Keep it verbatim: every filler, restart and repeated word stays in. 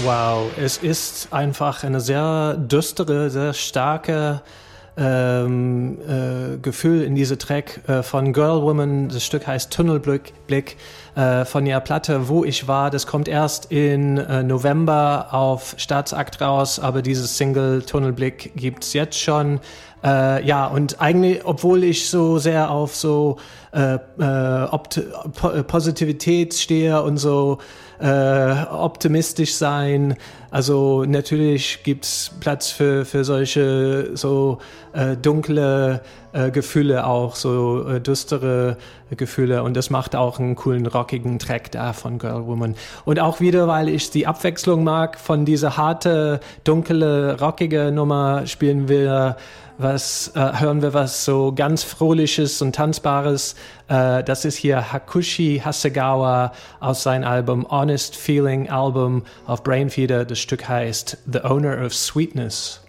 Wow, es ist einfach eine sehr düstere, sehr starke ähm, äh, Gefühl in diese Track äh, von Girl Woman. Das Stück heißt Tunnelblick Blick, äh, von ihrer Platte Wo ich war. Das kommt erst in äh, November auf Staatsakt raus, aber dieses Single Tunnelblick gibt's jetzt schon. Äh, ja, und eigentlich, obwohl ich so sehr auf so äh, äh, Opt- po- Positivität stehe und so äh, optimistisch sein, also natürlich gibt's Platz für für solche so äh, dunkle äh, Gefühle auch, so äh, düstere Gefühle, und das macht auch einen coolen rockigen Track da von Girl Woman. Und auch wieder, weil ich die Abwechslung mag, von dieser harte, dunkle, rockige Nummer spielen wir was äh, hören wir was so ganz Fröhliches und Tanzbares. Äh, das ist hier Hakushi Hasegawa aus seinem Album Honest Feeling Album auf Brainfeeder. Das Stück heißt The Owner of Sweetness.